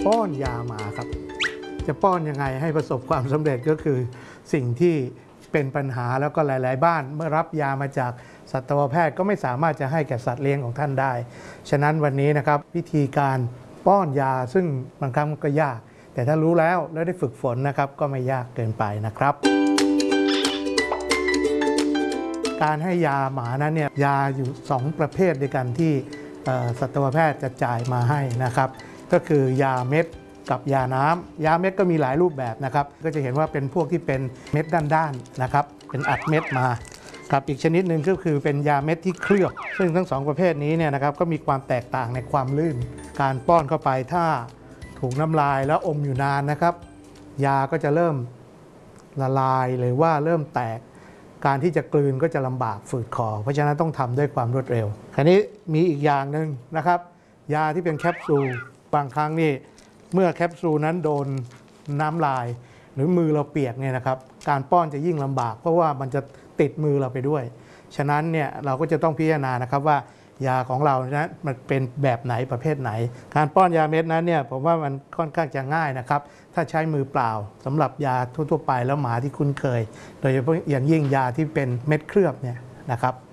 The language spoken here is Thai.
ป้อนยาหมาครับจะป้อนยังไงให้ประสบความสำเร็จก็คือสิ่งที่เป็นปัญหาแล้วก็หลายๆบ้านเมื่อรับยามาจากสัตวแพทย์ก็ไม่สามารถจะให้แก่สัตว์เลี้ยงของท่านได้ฉะนั้นวันนี้นะครับวิธีการป้อนยาซึ่งบางครั้งก็ยากแต่ถ้ารู้แล้วได้ฝึกฝนนะครับก็ไม่ยากเกินไปนะครับการให้ยาหมานั้นเนี่ยยาอยู่2ประเภทด้วยกันที่สัตวแพทย์จะจ่ายมาให้นะครับก็คือยาเม็ดกับยาน้ำยาเม็ดก็มีหลายรูปแบบนะครับก็จะเห็นว่าเป็นพวกที่เป็นเม็ดด้านๆนะครับเป็นอัดเม็ดมากับอีกชนิดหนึ่งก็คือเป็นยาเม็ดที่เคลือบซึ่งทั้ง2ประเภทนี้เนี่ยนะครับก็มีความแตกต่างในความลื่นการป้อนเข้าไปถ้าถูกน้ำลายแล้วอมอยู่นานนะครับยาก็จะเริ่มละลายหรือว่าเริ่มแตกการที่จะกลืนก็จะลำบากฝืดคอเพราะฉะนั้นต้องทำด้วยความรวดเร็วคราวนี้มีอีกอย่างหนึ่งนะครับยาที่เป็นแคปซูลบางครั้งนี่เมื่อแคปซูลนั้นโดนน้ำลายหรือมือเราเปียกเนี่ยนะครับการป้อนจะยิ่งลำบากเพราะว่ามันจะติดมือเราไปด้วยฉะนั้นเนี่ยเราก็จะต้องพิจารณานะครับว่ายาของเรานะมันเป็นแบบไหนประเภทไหนการป้อนยาเม็ดนั้นเนี่ยผมว่ามันค่อนข้างจะง่ายนะครับถ้าใช้มือเปล่าสำหรับยาทั่วๆไปแล้วหมาที่คุ้นเคยโดยเฉพาะอย่างยิ่งยาที่เป็นเม็ดเคลือบเนี่ยนะครับ